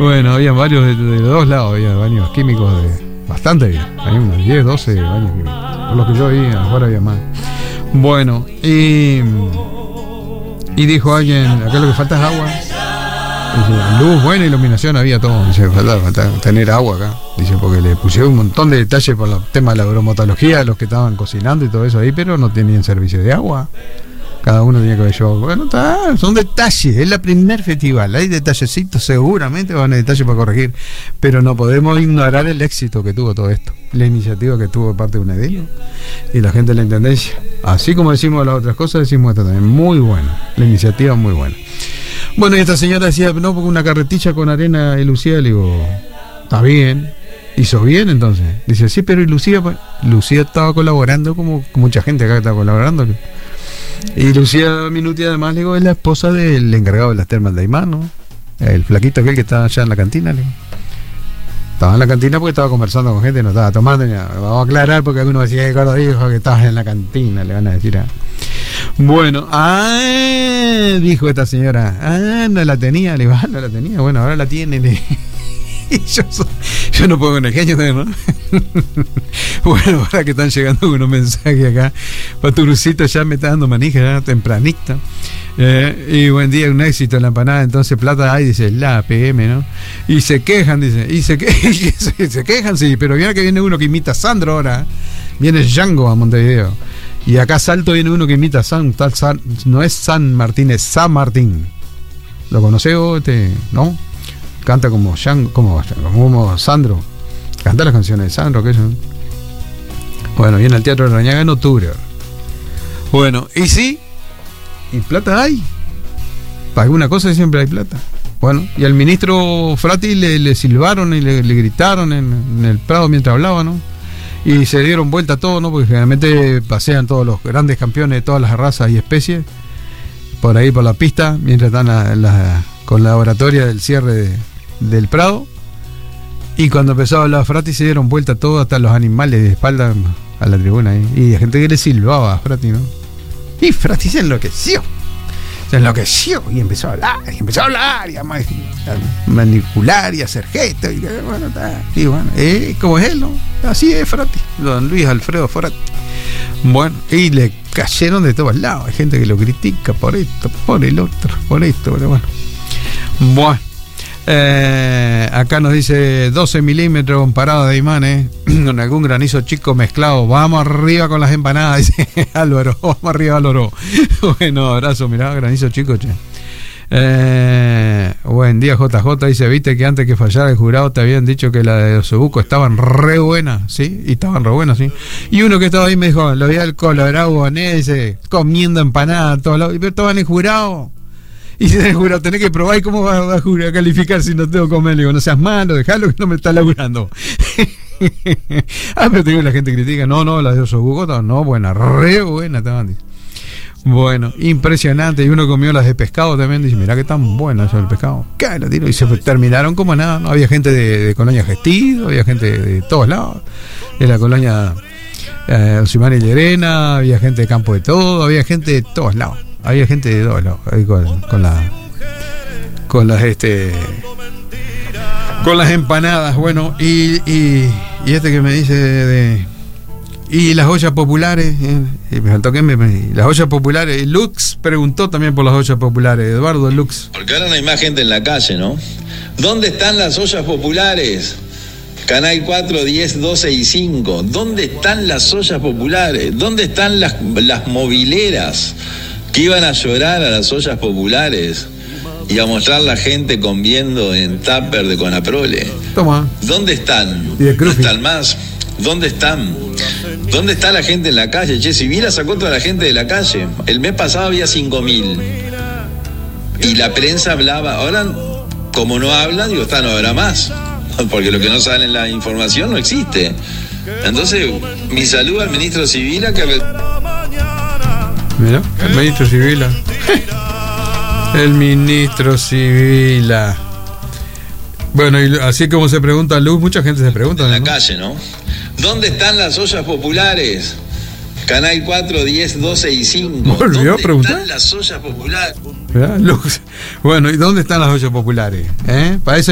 Bueno, había varios de los dos lados, había baños químicos bastante bien. Hay unos 10, 12 baños químicos. Por lo que yo vi, ahora había más. Bueno, y dijo alguien, acá lo que falta es agua. Dice, luz, buena iluminación, había todo. Dice, falta tener agua acá. Dice, porque le pusieron un montón de detalles por el tema de la bromatología, los que estaban cocinando y todo eso ahí, pero no tenían servicio de agua. Cada uno tenía que ver yo. Bueno, son detalles, es la primer festival. Hay detallecitos, seguramente van a detalles para corregir, pero no podemos ignorar el éxito que tuvo todo esto. La iniciativa que tuvo de parte de UNEDIL y la gente de la Intendencia. Así como decimos las otras cosas, decimos esto también. Muy buena, la iniciativa muy buena. Bueno, y esta señora decía, no, porque una carretilla con arena y Lucía, le digo, está bien, hizo bien entonces. Dice, sí, pero ¿y Lucía? Pues, Lucía estaba colaborando como mucha gente acá está colaborando. Y Lucía Minuti además, le digo, es la esposa del encargado de las termas de Aymán, ¿no? El flaquito aquel que estaba allá en la cantina, le digo. Estaba en la cantina porque estaba conversando con gente, no estaba tomando. Vamos a aclarar porque algunos decían que Gordo dijo que estabas en la cantina, le van a decir. Bueno, dijo esta señora, no la tenía, le digo, no la tenía, bueno, ahora la tiene, y yo no puedo con el genio, ¿no? Bueno, ahora que están llegando unos mensajes acá, Paturucito ya me está dando manija, ya tempranito. Y buen día, un éxito en la empanada, entonces plata hay, dice la PM, ¿no? Y se quejan, dice, se quejan, sí, pero viene que viene uno que imita a Sandro ahora, viene Django a Montevideo, y acá Salto viene uno que imita a no es San Martín, es San Martín. ¿Lo conocés vos, no? Canta como Sandro, canta las canciones de Sandro, que eso. Bueno, viene al Teatro de Rañaga en octubre. Bueno, y sí, y plata hay. Para alguna cosa siempre hay plata. Bueno, y al ministro Frati le silbaron y le gritaron en el Prado mientras hablaba, ¿no? Y se dieron vuelta a todo, ¿no? Porque generalmente pasean todos los grandes campeones de todas las razas y especies por ahí por la pista, mientras están con la oratoria del cierre del Prado. Y cuando empezó a hablar Frati se dieron vuelta todo, hasta los animales de espalda a la tribuna ahí. Y hay gente que le silbaba a Frati, ¿no? Y Frati se enloqueció y empezó a hablar y a manipular y a hacer gestos y bueno, como es él, ¿no? Así es Frati, don Luis Alfredo Frati. Bueno, y le cayeron de todos lados. Hay gente que lo critica por esto, por el otro, por esto, pero bueno. Acá nos dice 12 milímetros con parada de imanes, con algún granizo chico mezclado. Vamos arriba con las empanadas, dice Álvaro. Vamos arriba, Álvaro. Bueno, abrazo, mirá, granizo chico, che. Buen día, JJ. Dice, viste que antes que fallara el jurado te habían dicho que la de Osobuco estaban re buenas, ¿sí? Y estaban re buenas, ¿sí? Y uno que estaba ahí me dijo, lo vi al colorado bonés, comiendo empanadas a todos lados. Pero estaban en jurado. Y si tenés jurado, tenés que probar. ¿Y cómo vas a calificar si no tengo que comer? Le digo, no seas malo, dejalo que no me está laburando. Pero te digo, la gente critica. No, la de Osobuco, no, buena, re buena, estaban. Bueno, impresionante. Y uno comió las de pescado también. Dice, mirá que tan buenas eso del pescado. Claro, tiro. Y se terminaron como nada, ¿no? Había gente de Colonia Gestido, había gente de todos lados. De la colonia Osimar y Llerena, había gente de Campo de Todo, había gente de todos lados. Había gente de todos lados. Ahí con las empanadas. Bueno, y este que me dice y las ollas populares, me faltó que las ollas populares. Lux preguntó también por las ollas populares, Eduardo Lux. Porque ahora no hay más gente en la calle, ¿no? ¿Dónde están las ollas populares? Canal 4, 10, 12 y 5. ¿Dónde están las ollas populares? ¿Dónde están las mobileras que iban a llorar a las ollas populares y a mostrar la gente comiendo en tupper de Conaprole? Toma. ¿Dónde están? ¿No están más? ¿Dónde están? ¿Dónde está la gente en la calle? Che, Sibila sacó toda la gente de la calle. El mes pasado había 5.000. Y la prensa hablaba. Ahora, como no hablan, digo, no habrá más. Porque lo que no sale en la información no existe. Entonces, mi saludo al ministro Sibila que... Mira, el ministro Sibila. El ministro Sibila. Bueno, y así como se pregunta Luz, mucha gente se pregunta. En la calle, ¿no? ¿Dónde están las ollas populares? Canal 4, 10, 12 y 5. ¿Volvió a preguntar? ¿Dónde están las ollas populares? Bueno, ¿y dónde están las ollas populares? Para eso